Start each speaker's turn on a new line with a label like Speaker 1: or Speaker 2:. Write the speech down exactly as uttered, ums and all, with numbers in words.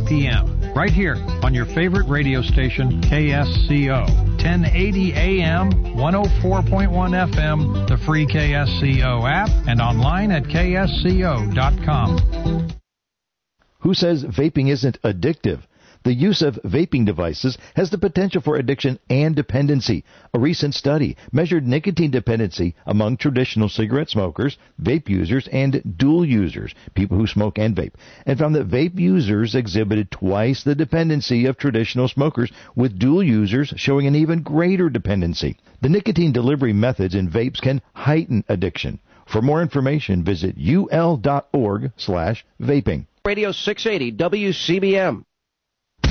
Speaker 1: p.m. right here on your favorite radio station, K S C O. ten eighty A M, one oh four point one F M, the free K S C O app, and online at K S C O dot com.
Speaker 2: Who says vaping isn't addictive? The use of vaping devices has the potential for addiction and dependency. A recent study measured nicotine dependency among traditional cigarette smokers, vape users, and dual users, people who smoke and vape, and found that vape users exhibited twice the dependency of traditional smokers, with dual users showing an even greater dependency. The nicotine delivery methods in vapes can heighten addiction. For more information, visit ul dot org slash vaping.
Speaker 3: Radio six eighty W C B M.